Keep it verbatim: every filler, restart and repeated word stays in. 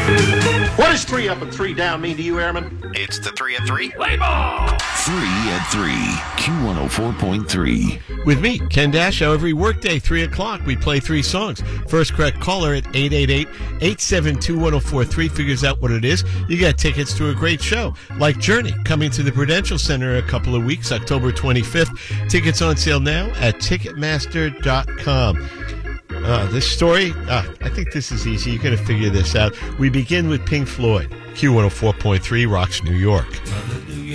What does three up and three down mean to you, Airman? It's the three at three. Play ball! Three at three, Q one oh four point three. With me, Ken Dashow, every workday, three o'clock, we play three songs. First correct caller at eight eight eight, eight seven two, one oh four three figures out what it is. You get tickets to a great show, like Journey, coming to the Prudential Center in a couple of weeks, October twenty-fifth. Tickets on sale now at Ticketmaster dot com. Uh, this story, uh, I think this is easy. You're going to figure this out. We begin with Pink Floyd. Q one oh four point three rocks New York. Mother, do you